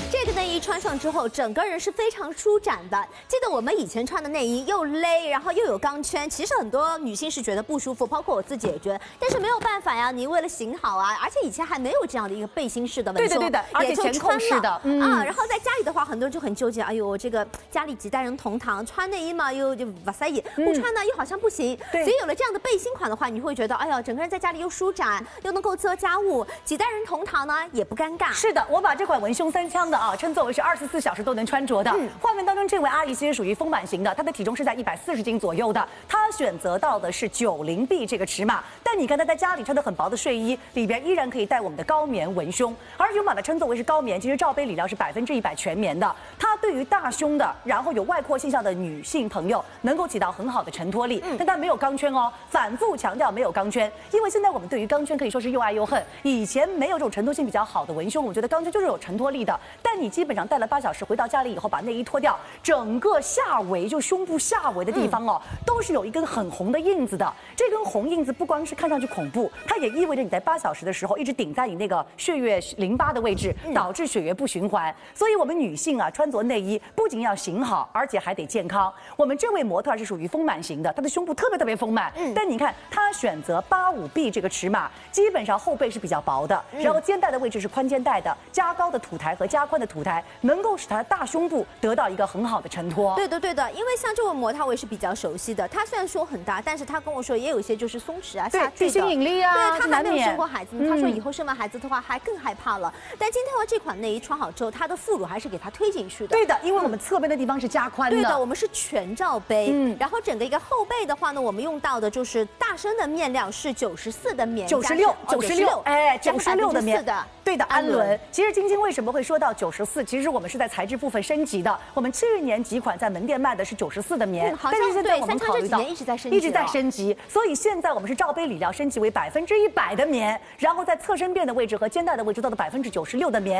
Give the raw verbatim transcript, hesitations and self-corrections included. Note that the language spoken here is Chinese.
这个内衣穿上之后，整个人是非常舒展的。记得我们以前穿的内衣又勒，然后又有钢圈，其实很多女性是觉得不舒服，包括我自己也觉得。但是没有办法呀，你为了型好啊，而且以前还没有这样的一个背心式的文胸， 对的对的，而且前扣式的、 嗯、啊。然后在家里的话，很多人就很纠结，哎呦，这个家里几代人同堂，穿内衣嘛又就哇塞也不穿呢又好像不行。所以有了这样的背心款的话，你会觉得，哎呀，整个人在家里又舒展，又能够做家务，几代人同堂呢也不尴尬。 是的，我把这款文胸三枪的啊，称作为是二十四小时都能穿着的。嗯、画面当中这位阿姨其实属于丰满型的，她的体重是在一百四十斤左右的。她选择到的是九零 B 这个尺码，但你看她在家里穿的很薄的睡衣，里边依然可以带我们的高棉文胸。而且我把它称作为是高棉，其实罩杯里料是百分之一百全棉的。它对于大胸的，然后有外扩现象的女性朋友，能够起到很好的承托力。嗯、但它没有钢圈哦，反复强调没有钢圈，因为现在我们对于钢圈可以说是又爱又恨。以前没有这种承托性比较好的文胸，我觉得钢圈就是有承托力的。但你基本上戴了八小时，回到家里以后把内衣脱掉，整个下围就胸部下围的地方哦，嗯、都是有一根很红的印子的。这根红印子不光是看上去恐怖，它也意味着你在八小时的时候一直顶在你那个血液淋巴的位置，导致血液不循环。所以我们女性啊，穿着内衣不仅要型好，而且还得健康。我们这位模特是属于丰满型的，她的胸部特别特别丰满。嗯、但你看她选择八五 B 这个尺码，基本上后背是比较薄的，然后肩带的位置是宽肩带的，加高的土台和加宽的土台能够使她的大胸部得到一个很好的承托。 对的对的，因为像这位模特我也是比较熟悉的，她虽然说很大，但是她跟我说也有一些就是松弛啊、下坠的， 地心引力啊， 对，她还没有生过孩子， 嗯、 她说以后生完孩子的话还更害怕了。但今天的这款内衣穿好之后，她的副乳还是给她推进去的。 对的，因为我们侧边的地方是加宽的。 对的，我们是全罩杯。嗯，然后整个一个后背的话呢，我们用到的就是大身的面料是九十四的棉， 九十六，九十六，哎，九十六的棉的。 对的，氨纶。其实晶晶为什么会说到九十四？其实我们是在材质部分升级的。我们去年几款在门店卖的是九十四的棉， 嗯、 但是现在我们考虑到一直在升级， 一直在升级，所以现在我们是罩杯里料升级为百分之一百的棉，然后在侧身垫的位置和肩带的位置到了百分之九十六的棉。